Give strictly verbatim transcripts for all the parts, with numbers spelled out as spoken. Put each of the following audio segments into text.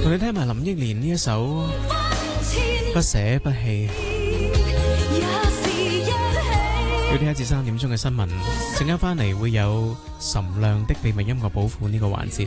同你聽埋林憶蓮呢一首不捨不棄。要聽一至三點鐘嘅新聞，陣間翻嚟會有岑亮的秘密音樂寶庫呢個環節。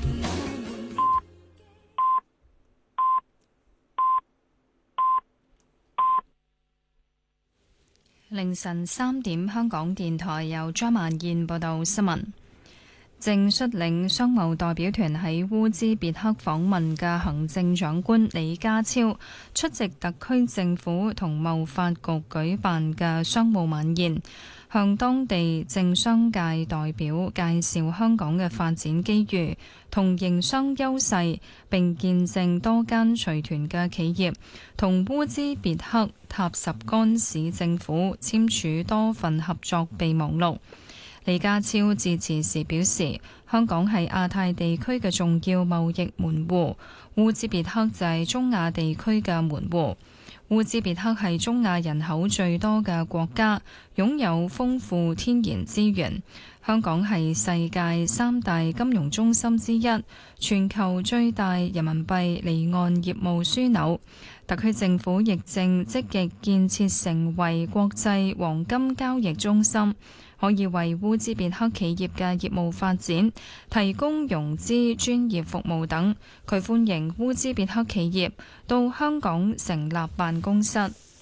凌晨三點，香港電台由張曼燕報道新聞。正率領商務代表團喺烏茲別克訪問嘅行政長官李家超出席特區政府同貿發局舉辦嘅商務晚宴，向當地政商界代表介紹香港嘅發展機遇同營商優勢，並見證多間隨團嘅企業同烏茲別克塔什干市政府簽署多份合作備忘錄。李家超致辭時表示，香港係亞太地區嘅重要貿易門戶，烏茲別克就係中亞地區嘅門戶。烏茲別克係中亞人口最多嘅國家，擁有豐富天然資源。香港係世界三大金融中心之一，全球最大人民幣離岸業務樞紐。特區政府亦正積極建設成為國際黃金交易中心，可以為烏茲別克企業嘅業務發展提供融資、專業服務等。佢歡迎烏茲別克企業到香港成立辦公室。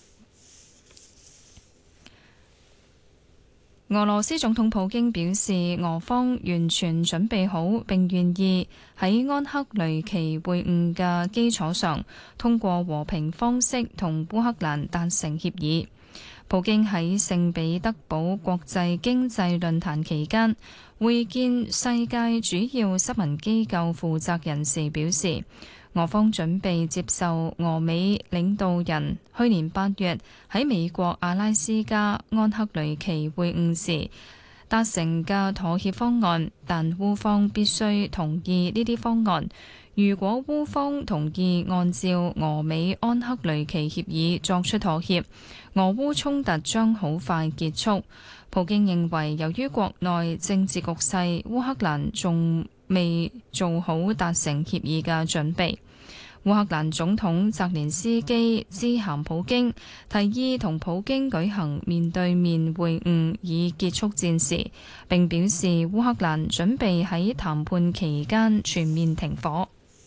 俄羅斯總統普京表示，俄方完全準備好並願意喺安克雷奇會晤嘅基礎上，通過和平方式同烏克蘭達成協議。普京喺聖彼得堡國際經濟論壇期間會見世界主要新聞機構負責人時表示，俄方準備接受俄美領導人去年八月喺美國阿拉斯加安克雷奇會晤時達成嘅妥協方案，但烏方必須同意呢啲方案。如果烏方同意按照俄美安克雷奇協議作出妥協，俄烏衝突將好快結束。普京認為，由於國內政治局勢，烏克蘭仲未做好達成協議嘅準備。烏克蘭總統澤連斯基致函普京，提議同普京舉行面對面會晤以結束戰事，並表示烏克蘭準備喺談判期間全面停火。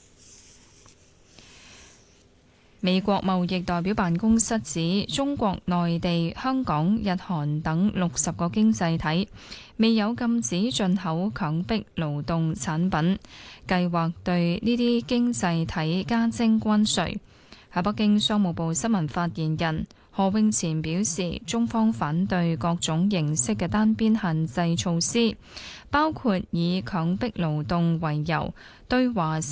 美國貿易代表辦公室指，中國內地、香港、日韓等六十個經濟體未有禁止進口強迫勞動產品，計劃對呢啲經濟體加徵關稅。喺北京，商務部新聞發言人何永前表示，中方反對各種形式嘅單邊限制措施，包括以強迫勞動為由對華